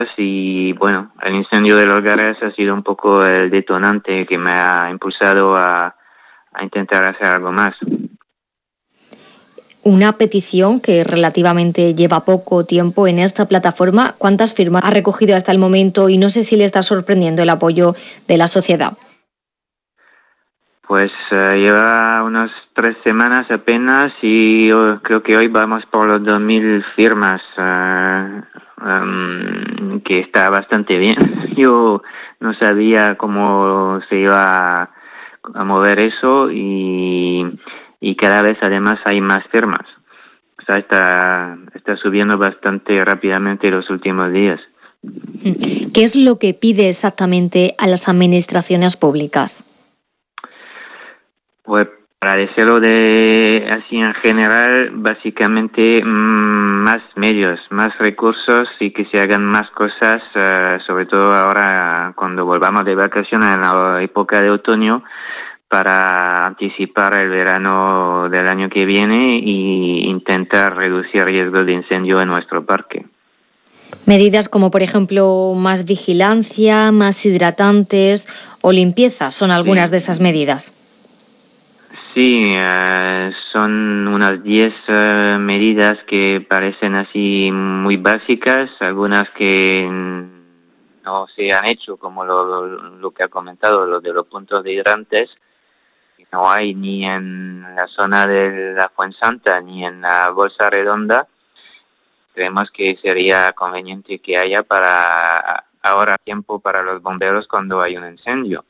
y bueno, el incendio de los Garres ha sido un poco el detonante que me ha impulsado a intentar hacer algo más. Una petición que relativamente lleva poco tiempo en esta plataforma. ¿Cuántas firmas ha recogido hasta el momento? Y no sé si le está sorprendiendo el apoyo de la sociedad. Pues lleva unas 3 semanas apenas y creo que hoy vamos por los 2.000 firmas, que está bastante bien. Yo no sabía cómo se iba a mover eso y cada vez además hay más firmas. O sea, está subiendo bastante rápidamente los últimos días. ¿Qué es lo que pide exactamente a las administraciones públicas? Pues para decirlo así en general, básicamente más medios, más recursos y que se hagan más cosas, sobre todo ahora cuando volvamos de vacaciones en la época de otoño, para anticipar el verano del año que viene y intentar reducir riesgos de incendio en nuestro parque. Medidas como, por ejemplo, más vigilancia, más hidratantes o limpieza son algunas de esas medidas. Sí, son unas 10 medidas que parecen así muy básicas, algunas que no se han hecho, como lo que ha comentado, lo de los puntos de hidrantes. No hay ni en la zona de la Fuensanta ni en la Bolsa Redonda. Creemos que sería conveniente que haya para ahorrar tiempo para los bomberos cuando hay un incendio.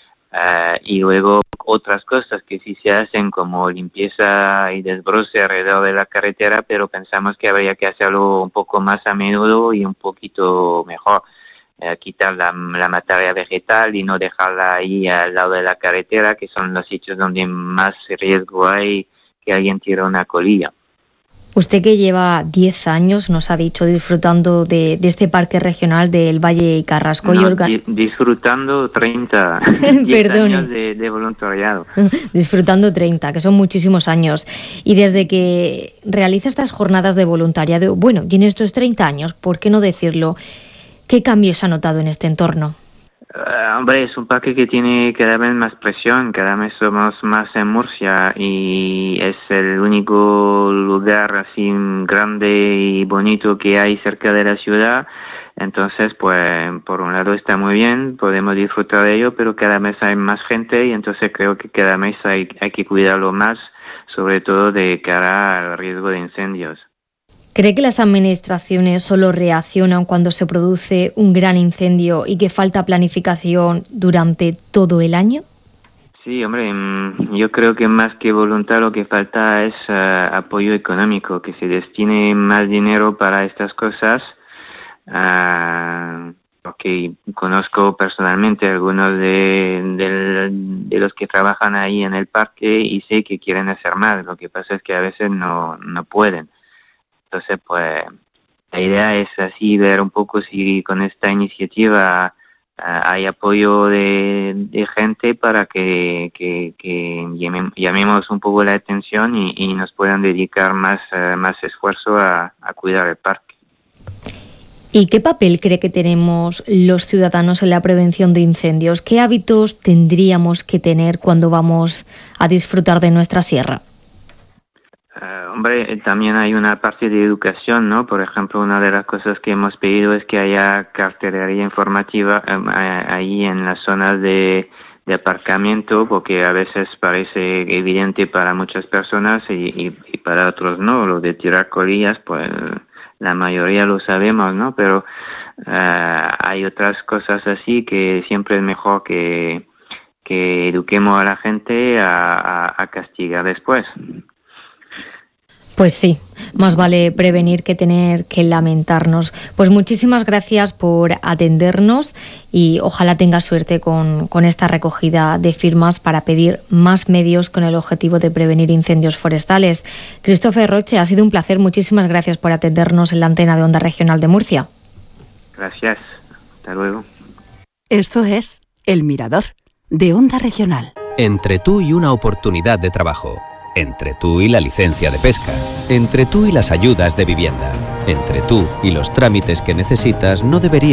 Y luego otras cosas que sí se hacen como limpieza y desbroce alrededor de la carretera, pero pensamos que habría que hacerlo un poco más a menudo y un poquito mejor. Quitar la materia vegetal y no dejarla ahí al lado de la carretera, que son los sitios donde más riesgo hay que alguien tire una colilla. Usted, que lleva 10 años, nos ha dicho, disfrutando de este parque regional del Valle y Carrasco. No, disfrutando 30 años de voluntariado. Disfrutando 30, que son muchísimos años. Y desde que realiza estas jornadas de voluntariado, bueno, y en estos 30 años, ¿por qué no decirlo? ¿Qué cambios ha notado en este entorno? Hombre, es un parque que tiene cada vez más presión, cada vez somos más en Murcia y es el único lugar así grande y bonito que hay cerca de la ciudad. Entonces, pues, por un lado está muy bien, podemos disfrutar de ello, pero cada vez hay más gente y entonces creo que cada vez hay que cuidarlo más, sobre todo de cara al riesgo de incendios. ¿Cree que las administraciones solo reaccionan cuando se produce un gran incendio y que falta planificación durante todo el año? Sí, hombre, yo creo que más que voluntad lo que falta es apoyo económico, que se destine más dinero para estas cosas, porque conozco personalmente algunos de los que trabajan ahí en el parque y sé que quieren hacer más, lo que pasa es que a veces no pueden. Entonces, pues, la idea es así ver un poco si con esta iniciativa hay apoyo de gente para que llamemos un poco la atención y nos puedan dedicar más esfuerzo a cuidar el parque. ¿Y qué papel cree que tenemos los ciudadanos en la prevención de incendios? ¿Qué hábitos tendríamos que tener cuando vamos a disfrutar de nuestra sierra? Hombre, también hay una parte de educación, ¿no? Por ejemplo, una de las cosas que hemos pedido es que haya cartelería informativa ahí en las zonas de aparcamiento, porque a veces parece evidente para muchas personas y para otros no. Lo de tirar colillas, pues la mayoría lo sabemos, ¿no? Pero hay otras cosas así que siempre es mejor que eduquemos a la gente a castigar después. Pues sí, más vale prevenir que tener que lamentarnos. Pues muchísimas gracias por atendernos y ojalá tenga suerte con esta recogida de firmas para pedir más medios con el objetivo de prevenir incendios forestales. Christopher Roche, ha sido un placer. Muchísimas gracias por atendernos en la antena de Onda Regional de Murcia. Gracias. Hasta luego. Esto es El Mirador, de Onda Regional. Entre tú y una oportunidad de trabajo. Entre tú y la licencia de pesca. Entre tú y las ayudas de vivienda. Entre tú y los trámites que necesitas no debería